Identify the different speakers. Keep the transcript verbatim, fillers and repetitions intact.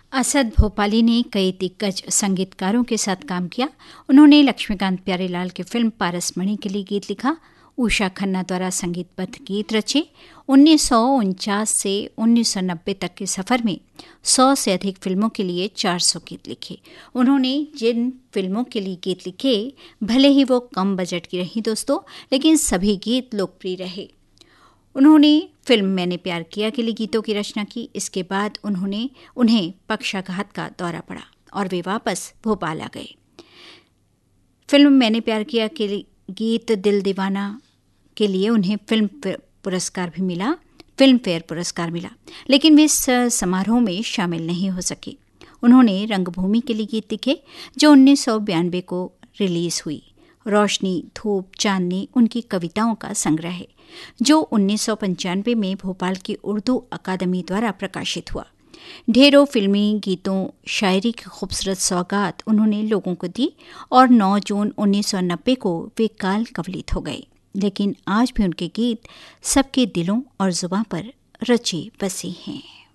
Speaker 1: असद भोपाली ने कई दिग्गज संगीतकारों के साथ काम किया। उन्होंने लक्ष्मीकांत प्यारेलाल की फिल्म पारसमणि के लिए गीत लिखा। उषा खन्ना द्वारा संगीतबद्ध गीत रचे। उन्नीस सौ उनचास से उन्नीस सौ नब्बे तक के सफर में सौ से अधिक फिल्मों के लिए चार सौ गीत लिखे। उन्होंने जिन फिल्मों के लिए गीत लिखे, भले ही वो कम बजट की रही दोस्तों, लेकिन सभी गीत लोकप्रिय रहे। उन्होंने फिल्म मैंने प्यार किया के लिए गीतों की रचना की। इसके बाद उन्होंने उन्हें पक्षाघात का दौरा पड़ा और वे वापस भोपाल आ गए। फिल्म मैंने प्यार किया के लिए गीत दिल दीवाना के लिए उन्हें फिल्म पुरस्कार भी मिला, फिल्म फेयर पुरस्कार मिला, लेकिन वे इस समारोह में शामिल नहीं हो सके। उन्होंने रंगभूमि के लिए गीत लिखे जो उन्नीस सौ बयानवे को रिलीज हुई। रोशनी, धूप, चांदनी उनकी कविताओं का संग्रह है जो उन्नीस सौ पंचानवे में भोपाल की उर्दू अकादमी द्वारा प्रकाशित हुआ। ढेरों फिल्मी गीतों, शायरी की खूबसूरत सौगात उन्होंने लोगों को दी और नौ जून उन्नीस सौ नब्बे को वे काल कवलित हो गए, लेकिन आज भी उनके गीत सबके दिलों और जुबां पर रचे बसे हैं।